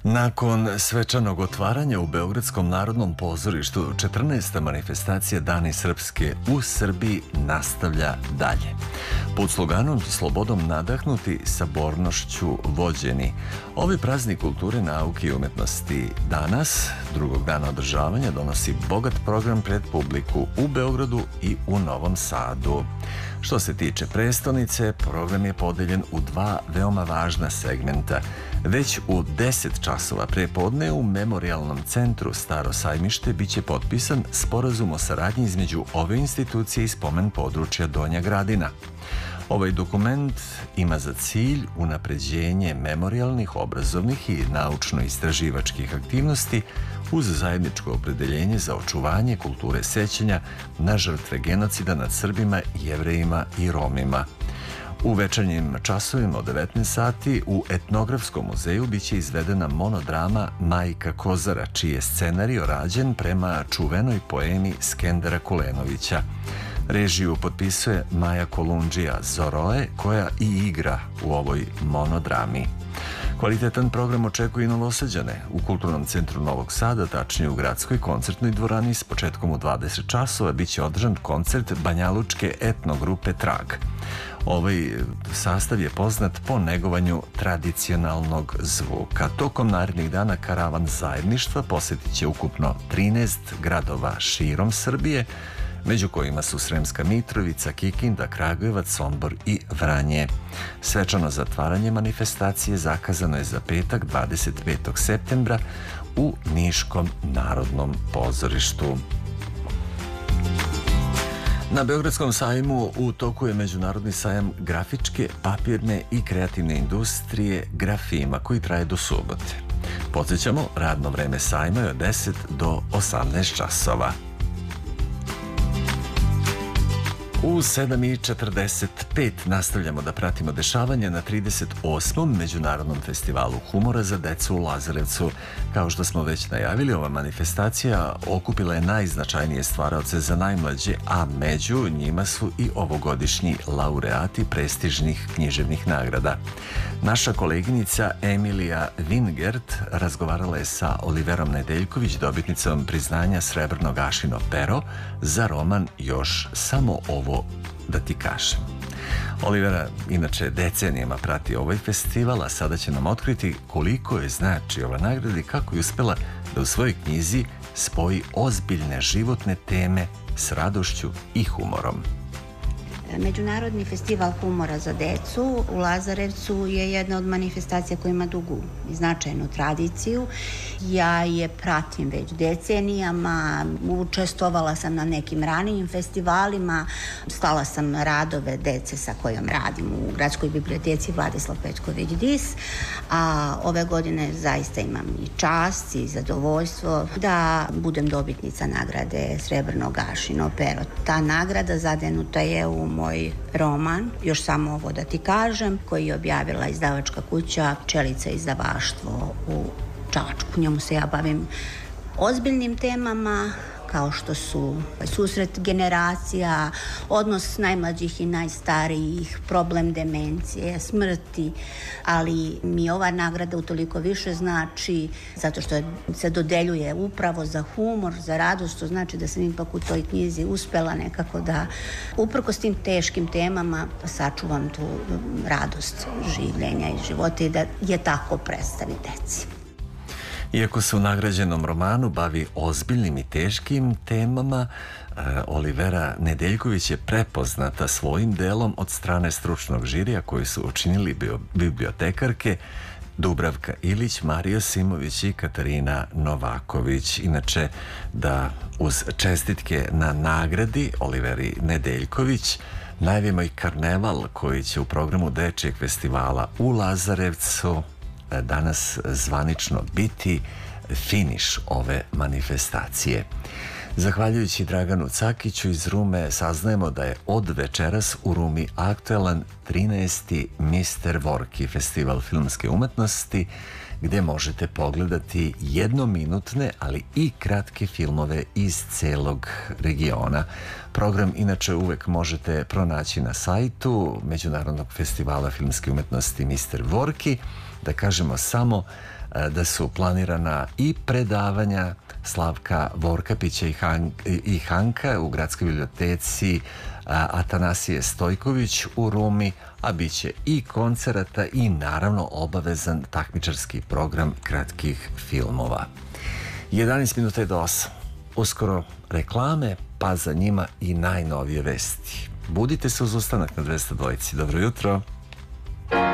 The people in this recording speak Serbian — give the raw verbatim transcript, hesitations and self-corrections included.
Nakon svečanog otvaranja u Beogradskom narodnom pozorištu, četrnaesta manifestacija Dani Srpske u Srbiji nastavlja dalje. Pod sloganom Slobodom nadahnuti, sabornošću vođeni. Ovaj praznik kulture, nauke i umetnosti danas, drugog dana održavanja, donosi bogat program pred publiku u Beogradu i u Novom Sadu. Što se tiče prestonice, program je podeljen u dva veoma važna segmenta. Već u deset časova pre podne u Memorijalnom centru Staro sajmište biće potpisan sporazum o saradnji između ove institucije i spomen područja Donja Gradina. Ovaj dokument ima za cilj unapređenje memorijalnih, obrazovnih i naučno-istraživačkih aktivnosti uz zajedničko opredeljenje za očuvanje kulture sećanja na žrtve genocida nad Srbima, Jevrejima i Romima. U večernjim časovima od devetnaest sati u Etnografskom muzeju biće izvedena monodrama Majka Kozara, čiji je scenario rađen prema čuvenoj poemi Skendera Kulenovića. Režiju potpisuje Maja Kolundžija Zoroe, koja i igra u ovoj monodrami. Kvalitetan program očekuje i Novosađane. U Kulturnom centru Novog Sada, tačnije u Gradskoj koncertnoj dvorani, s početkom u dvadeset časova biće održan koncert banjalučke etnogrupe Trag. Ovaj sastav je poznat po negovanju tradicionalnog zvuka. Tokom narednih dana karavan zajedništva posjetit će ukupno trinaest gradova širom Srbije, među kojima su Sremska Mitrovica, Kikinda, Kragujevac, Sombor i Vranje. Svečano zatvaranje manifestacije zakazano je za petak dvadeset petog septembra u Niškom narodnom pozorištu. Na Beogradskom sajmu u toku je međunarodni sajam grafičke, papirne i kreativne industrije Grafima, koji traje do subote. Podsjećamo, radno vreme sajma je od deset do osamnaest časova. U sedam i četrdeset pet nastavljamo da pratimo dešavanje na trideset osmom Međunarodnom festivalu humora za decu u Lazarevcu. Kao što smo već najavili, ova manifestacija okupila je najznačajnije stvaraoce za najmlađe, a među njima su i ovogodišnji laureati prestižnih književnih nagrada. Naša koleginica Emilija Wingert razgovarala je sa Oliverom Nedeljković, dobitnicom priznanja Srebrno Gašino pero za roman Još samo ovo da ti kažem. Olivera inače decenijama prati ovaj festival, a sada će nam otkriti koliko je znači ova nagrada i kako je uspela da u svojoj knjizi spoji ozbiljne životne teme s radošću i humorom. Međunarodni festival humora za decu u Lazarevcu je jedna od manifestacija koja ima dugu i značajnu tradiciju. Ja je pratim već decenijama, učestvovala sam na nekim ranijim festivalima, slala sam radove dece sa kojom radim u Gradskoj biblioteci Vladislav Petković-Dis, a ove godine zaista imam i čast i zadovoljstvo da budem dobitnica nagrade Srebrno Gašino pero. Ta nagrada zadenuta je u moj roman, Još samo ovo da ti kažem, koji je objavila izdavačka kuća Pčelica izdavaštvo u Čačku. Njemu se ja bavim ozbiljnim temama, kao što su susret generacija, odnos najmlađih i najstarijih, problem demencije, smrti, ali mi ova nagrada utoliko više znači zato što se dodeljuje upravo za humor, za radost, to znači da sam ipak u toj knjizi uspela nekako da uprkos tim teškim temama sačuvam tu radost življenja i života i da je tako predstavi deci. Iako se u nagrađenom romanu bavi ozbiljnim i teškim temama, Olivera Nedeljković je prepoznata svojim delom od strane stručnog žirija koji su učinili bibliotekarke Dubravka Ilić, Marija Simović i Katarina Novaković. Inače, da uz čestitke na nagradi Oliveri Nedeljković najavimo i karneval koji će u programu Dečijeg festivala u Lazarevcu danas zvanično biti finiš ove manifestacije. Zahvaljujući Draganu Cakiću iz Rume saznajemo da je od večeras u Rumi aktuelan trinaesti mister Vorki, festival filmske umetnosti, gdje možete pogledati jednominutne, ali i kratke filmove iz celog regiona. Program inače uvek možete pronaći na sajtu Međunarodnog festivala filmske umetnosti mister Vorki. Da kažemo samo da su planirana i predavanja Slavka Vorkapića i, Han, i Hanka u Gradskoj biblioteci Atanasije Stojković u Rumi, a bit će i koncerata i naravno obavezan takmičarski program kratkih filmova. jedanaest minuta je do osam. Uskoro reklame, pa za njima i najnovije vesti. Budite se uz ustanak na dvesta dva. Dobro jutro.